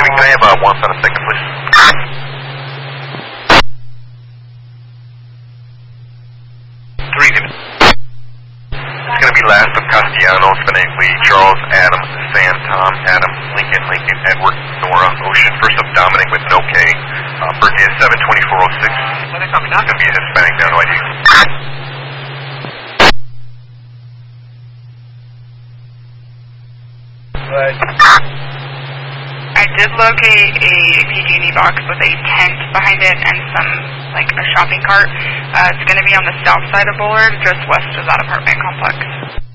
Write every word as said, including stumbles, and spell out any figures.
Moving, can I have uh, one on a second, please? Three. It's going to be last of Castellanos, Finagly, Charles, Adam, Sam, Tom, Adam, Lincoln, Lincoln, Edward, Nora, Ocean, first of Dominic with no K, uh, birthday is seven twenty-four oh six. Well, they're not going to be Hispanic, no, no idea. I did locate a P G and E box with a tent behind it and some, like, a shopping cart. Uh, it's going to be on the south side of Bullard, just west of that apartment complex.